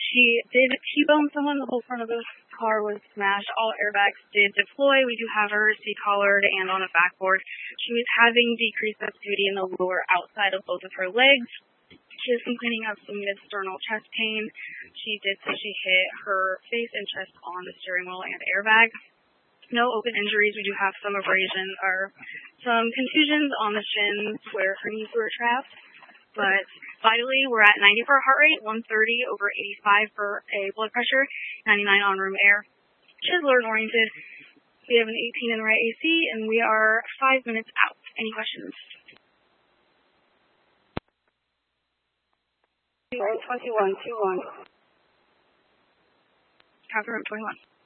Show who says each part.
Speaker 1: She did T-bone someone. The whole front of the car was smashed. All airbags did deploy. We do have her C-collared and on a backboard. She was having decreased sensitivity in the lower outside of both of her legs. She was complaining of some mid-sternal chest pain. She did say she hit her face and chest on the steering wheel and airbag. No open injuries. We do have some abrasion or some contusions on the shins where her knees were trapped. But vitally, we're at 90 for a heart rate, 130 over 85 for a blood pressure, 99 on room air. She is alert oriented. We have an 18 in the right AC, and we are 5 minutes out. Any questions?
Speaker 2: 21, 21.
Speaker 1: Copy room 21.